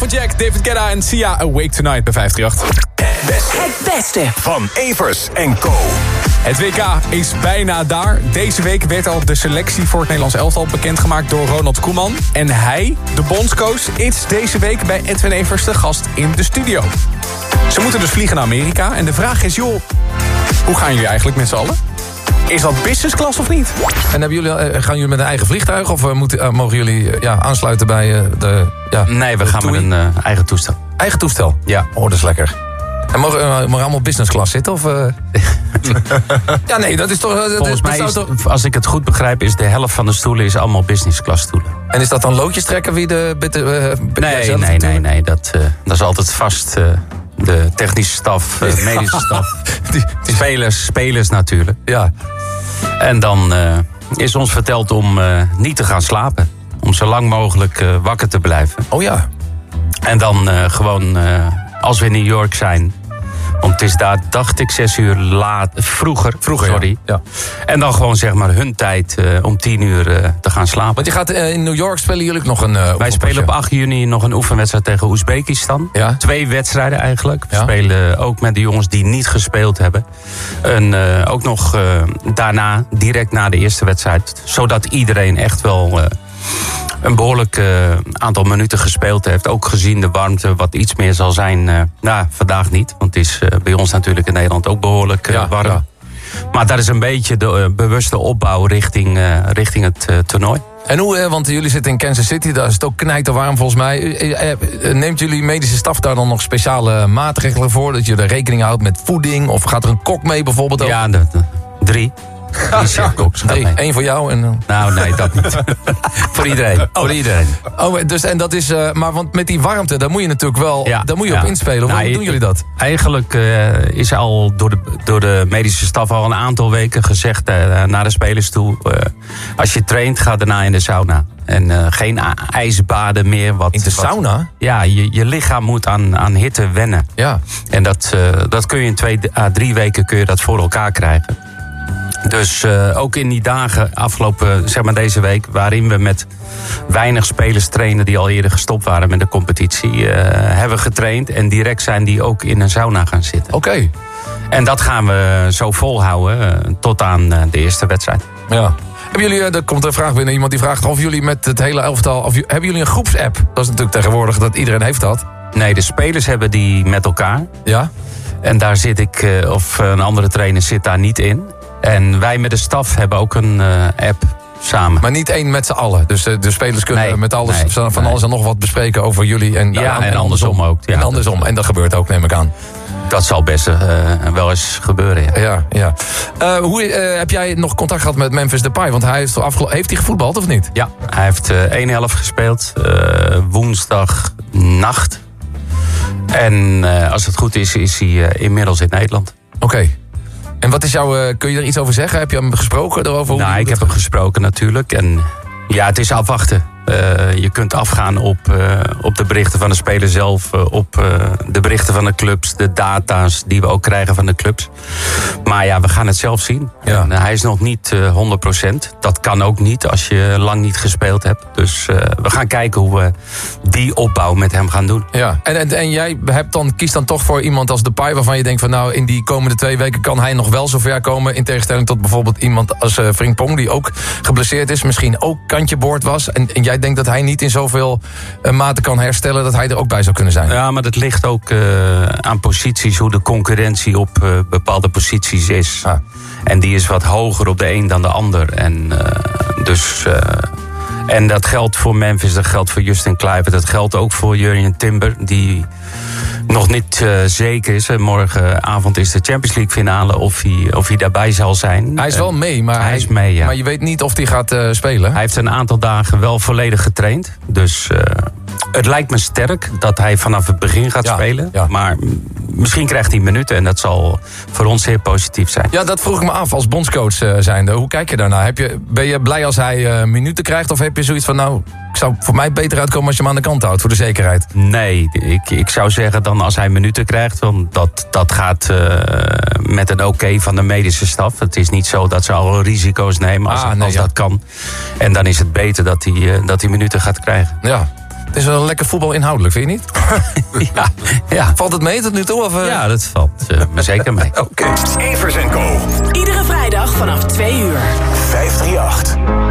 Afrojack, David Guetta en Sia, Awake Tonight bij 538. Het beste van Evers en Co. Het WK is bijna daar. Deze week werd al de selectie voor het Nederlands elftal bekendgemaakt door Ronald Koeman. En hij, de bondscoach, is deze week bij Edwin Evers de gast in de studio. Ze moeten dus vliegen naar Amerika. En de vraag is, joh, hoe gaan jullie eigenlijk met z'n allen? Is dat business class of niet? En gaan jullie met een eigen vliegtuig? Of mogen jullie aansluiten bij de... Nee, we gaan met een eigen toestel. Eigen toestel? Ja. Oh, dat is lekker. En mogen allemaal business class zitten? Of, Ja, nee, dat is toch... Volgens mij, als ik het goed begrijp, is de helft van de stoelen is allemaal business class stoelen. En is dat dan loodjes trekken wie de... Nee, dat is altijd vast... de technische staf, medische staf, spelers natuurlijk. Ja. En dan is ons verteld om niet te gaan slapen. Om zo lang mogelijk wakker te blijven. Oh ja. En dan gewoon, als we in New York zijn... want het is daar, dacht ik, 6 uur vroeger, sorry. Ja. En dan gewoon zeg maar hun tijd om 10 uur te gaan slapen. Want je gaat in New York, spelen jullie nog een Wij spelen op 8 juni nog een oefenwedstrijd tegen Oezbekistan. Ja. 2 wedstrijden eigenlijk. We spelen ook met de jongens die niet gespeeld hebben. En ook nog daarna, direct na de eerste wedstrijd. Zodat iedereen echt wel... een behoorlijk aantal minuten gespeeld heeft. Ook gezien de warmte, wat iets meer zal zijn. Vandaag niet. Want het is bij ons natuurlijk in Nederland ook behoorlijk warm. Ja. Maar dat is een beetje de bewuste opbouw richting het toernooi. En hoe, want jullie zitten in Kansas City, daar is het ook knijterwarm volgens mij. Neemt jullie medische staf daar dan nog speciale maatregelen voor? Dat je er rekening houdt met voeding? Of gaat er een kok mee bijvoorbeeld ook? Ja, 3. 3. 1 voor jou en... Nou, nee, dat niet. Voor iedereen. Voor iedereen. Oh, dus, en dat is... maar want met die warmte, daar moet je natuurlijk wel... daar moet je op inspelen. Hoe doen jullie dat? Eigenlijk is al door de medische staf al een aantal weken gezegd... naar de spelers toe... als je traint, ga daarna in de sauna. En geen ijsbaden meer. In de sauna? Ja, je lichaam moet aan hitte wennen. Ja. En dat kun je in 2 à 3 weken kun je dat voor elkaar krijgen. Dus ook in die dagen afgelopen, zeg maar deze week... waarin we met weinig spelers trainen die al eerder gestopt waren met de competitie... hebben getraind en direct zijn die ook in een sauna gaan zitten. Oké. En dat gaan we zo volhouden tot aan de eerste wedstrijd. Ja. Hebben jullie, er komt een vraag binnen, iemand die vraagt of jullie met het hele elftal... hebben jullie een groepsapp? Dat is natuurlijk tegenwoordig dat iedereen heeft dat. Nee, de spelers hebben die met elkaar. Ja. En daar zit ik, of een andere trainer zit daar niet in... En wij met de staf hebben ook een app samen. Maar niet één met z'n allen. Dus de spelers kunnen met alles, van alles en nog wat bespreken over jullie. En andersom ook. Ja, en andersom. En dat gebeurt ook, neem ik aan. Dat zal best wel eens gebeuren, ja. Heb jij nog contact gehad met Memphis Depay? Want hij heeft hij gevoetbald of niet? Ja, hij heeft 1 helft gespeeld. Woensdagnacht. En als het goed is hij inmiddels in Nederland. Oké. En wat is kun je er iets over zeggen? Heb je hem gesproken erover? Nou, ik heb hem gesproken natuurlijk. En ja, het is afwachten. Je kunt afgaan op de berichten van de speler zelf... op de berichten van de clubs, de data's die we ook krijgen van de clubs. Maar ja, we gaan het zelf zien. Ja. En, hij is nog niet 100%. Dat kan ook niet als je lang niet gespeeld hebt. Dus we gaan kijken hoe we die opbouw met hem gaan doen. Ja. En jij kiest dan toch voor iemand als Depay... waarvan je denkt van nou, in die komende 2 weken... kan hij nog wel zover komen... in tegenstelling tot bijvoorbeeld iemand als Frimpong... die ook geblesseerd is, misschien ook kantje boord was... En jij denkt dat hij niet in zoveel mate kan herstellen... dat hij er ook bij zou kunnen zijn? Ja, maar dat ligt ook aan posities... hoe de concurrentie op bepaalde posities is. Ah. En die is wat hoger op de een dan de ander. En en dat geldt voor Memphis, dat geldt voor Justin Kluivert... dat geldt ook voor Jurriën Timber... die nog niet zeker is. Morgenavond is de Champions League finale of hij daarbij zal zijn. Hij is wel mee, maar hij is mee, ja. Maar je weet niet of hij gaat spelen. Hij heeft een aantal dagen wel volledig getraind. Dus het lijkt me sterk dat hij vanaf het begin gaat spelen. Ja. Maar misschien krijgt hij minuten en dat zal voor ons zeer positief zijn. Ja, dat vroeg ik me af als bondscoach zijnde. Hoe kijk je daarnaar? Ben je blij als hij minuten krijgt? Of heb je zoiets van, nou, ik zou voor mij beter uitkomen als je hem aan de kant houdt, voor de zekerheid? Nee, ik zou zeggen dan als hij minuten krijgt, want dat gaat met een oké van de medische staf. Het is niet zo dat ze al risico's nemen als dat kan. En dan is het beter dat hij minuten gaat krijgen. Ja. Het is wel lekker voetbal inhoudelijk, vind je niet? Ja. Valt het mee tot nu toe? Of, Ja, dat valt me zeker mee. Oké. Evers en Co. Iedere vrijdag vanaf 2 uur. 538.